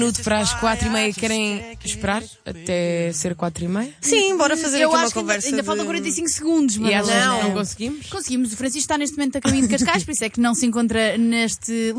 minuto para as 4h30, querem esperar até ser 4h30? Sim, bora fazer Eu aqui uma acho que conversa. ainda faltam 45 segundos, mas E achas que Não. não conseguimos? conseguimos. O Francisco está neste momento a caminho de Cascais, por isso é que não se encontra neste